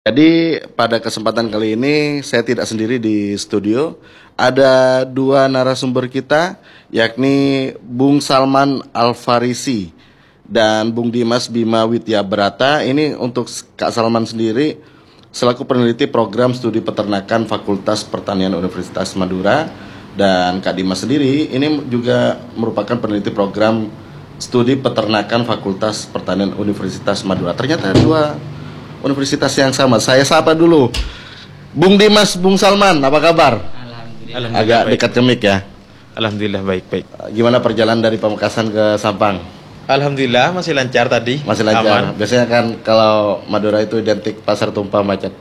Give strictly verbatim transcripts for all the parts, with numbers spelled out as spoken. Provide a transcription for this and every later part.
Jadi pada kesempatan kali ini saya tidak sendiri di studio. Ada dua narasumber kita, yakni Bung Salman Al-Farisi dan Bung Dimas Bima Widya Brata. Ini untuk Kak Salman sendiri selaku peneliti program studi peternakan Fakultas Pertanian Universitas Madura, dan Kak Dimas sendiri ini juga merupakan peneliti program studi peternakan Fakultas Pertanian Universitas Madura. Ternyata dua universitas yang sama. Saya sapa dulu Bung Dimas, Bung Salman, apa kabar? Alhamdulillah. Agak Baik. dekat ke mic ya. Alhamdulillah baik-baik. Gimana perjalanan dari Pamekasan ke Sampang? Alhamdulillah masih lancar tadi. Masih lancar. Aman. Biasanya kan kalau Madura itu identik pasar tumpah macet.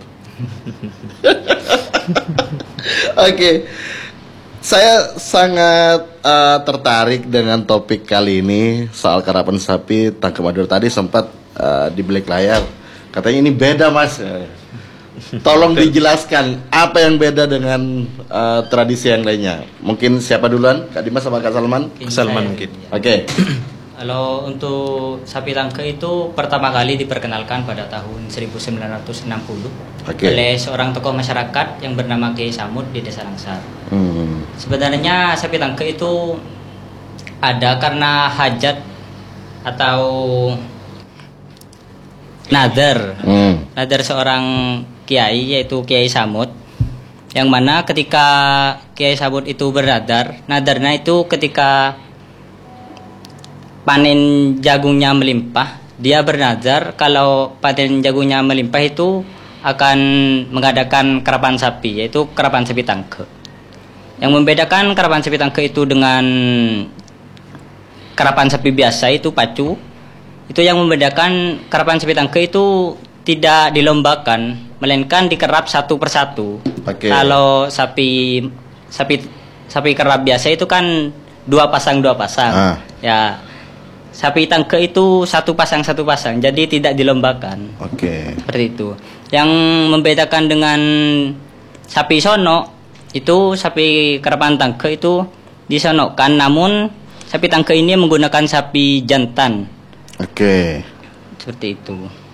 Oke. Saya sangat uh, tertarik dengan topik kali ini soal karapan sapi tangkap Madura. Tadi sempat uh, di balik layar katanya ini beda, Mas. Tolong dijelaskan apa yang beda dengan uh, tradisi yang lainnya. Mungkin siapa duluan? Kak Dimas sama Kak Salman? Salman mungkin. Oke. Kalau untuk sapi tangke itu pertama kali diperkenalkan pada tahun seribu sembilan ratus enam puluh Oke. oleh seorang tokoh masyarakat yang bernama Kiai Samud di Desa Langsar. Hmm. Sebenarnya sapi tangke itu ada karena hajat atau nadar. Hmm. Nadar seorang kiai yaitu Kiai Samud, yang mana ketika Kiai Samud itu bernadar, nadarnya itu ketika panen jagungnya melimpah, dia bernadar kalau panen jagungnya melimpah itu akan mengadakan karapan sapi, yaitu karapan sapi tangke. Yang membedakan karapan sapi tangke itu dengan karapan sapi biasa itu pacu. Itu yang membedakan karapan sapi tangke itu tidak dilombakan, melainkan dikerap satu persatu. Oke. Kalau sapi sapi sapi kerap biasa itu kan dua pasang dua pasang. Ah. Ya, sapi tangke itu satu pasang satu pasang, jadi tidak dilombakan. Oke. Seperti itu. Yang membedakan dengan sapi sono itu sapi karapan tangke itu disonokkan, namun sapi tangke ini menggunakan sapi jantan. Oke. Seperti itu.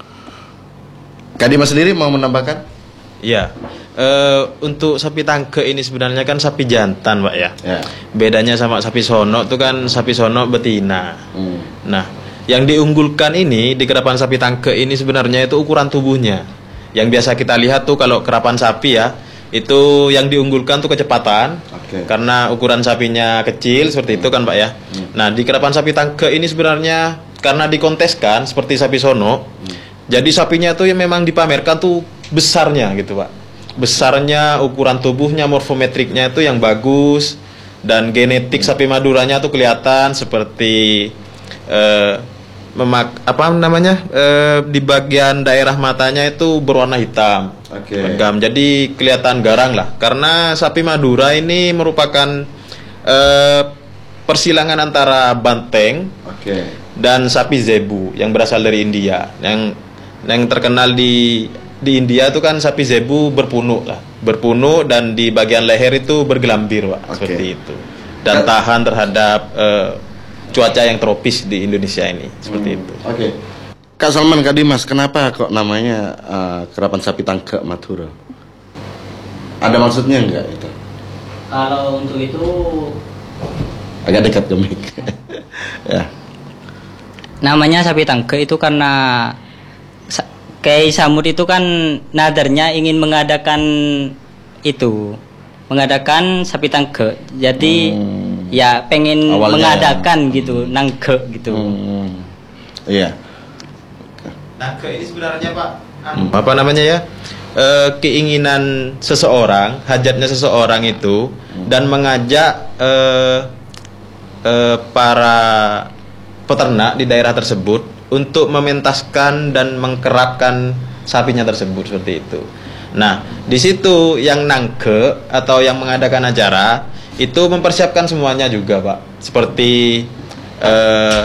Kak Dimas sendiri mau menambahkan? Iya. Eh, untuk sapi tangke ini sebenarnya kan sapi jantan, Pak ya. Ya. Bedanya sama sapi sono itu kan sapi sono betina. Hmm. Nah, yang diunggulkan ini di kerapan sapi tangke ini sebenarnya itu ukuran tubuhnya. Yang biasa kita lihat tuh kalau kerapan sapi ya, itu yang diunggulkan tuh kecepatan. Oke. Karena ukuran sapinya kecil seperti itu kan, Pak ya. Hmm. Nah, di kerapan sapi tangke ini sebenarnya karena dikonteskan seperti sapi sono. Hmm. Jadi sapinya tuh yang memang dipamerkan tuh besarnya gitu, Pak. Besarnya, ukuran tubuhnya, morfometriknya itu yang bagus, dan genetik sapi Maduranya tuh kelihatan seperti eh, memak apa namanya eh, di bagian daerah matanya itu berwarna hitam, Oke. legam. Jadi kelihatan garang lah. Karena sapi Madura ini merupakan eh, persilangan antara banteng Oke. dan sapi zebu yang berasal dari India. Yang yang terkenal di di India itu kan sapi zebu berpunuk lah, berpunuk dan di bagian leher itu bergelambir, Pak. Oke. Seperti itu. Dan tahan terhadap eh, cuaca yang tropis di Indonesia ini, seperti Hmm. itu. Oke. Kak Salman, Kak Dimas, kenapa kok namanya uh, kerapan sapi tangke Madura? Ada maksudnya enggak itu? Kalau untuk itu Agak dekat ke mic. Ya. namanya sapi tangke itu karena sa- Kiai Samud itu kan nadarnya ingin mengadakan itu, mengadakan sapi tangke. Jadi Hmm. ya pengen Awalnya mengadakan gitu, nangke gitu. Hmm. Iya. Nah, ke ini sebenarnya, Pak, anu, apa namanya ya? Eh, keinginan seseorang, hajatnya seseorang itu, dan mengajak eh, eh, para peternak di daerah tersebut untuk mementaskan dan mengkerapkan sapinya tersebut, seperti itu. Nah, di situ yang nangke atau yang mengadakan acara itu mempersiapkan semuanya juga, Pak. Seperti eh,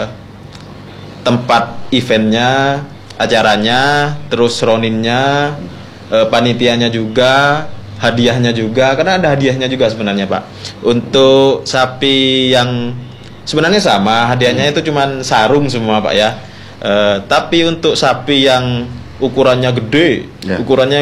tempat eventnya, acaranya, terus roninnya, eh, panitianya juga, hadiahnya juga, karena ada hadiahnya juga sebenarnya, Pak. Untuk sapi yang sebenarnya sama, hadiahnya itu cuman sarung semua, Pak ya. Eh, tapi untuk sapi yang ukurannya gede, Ya. ukurannya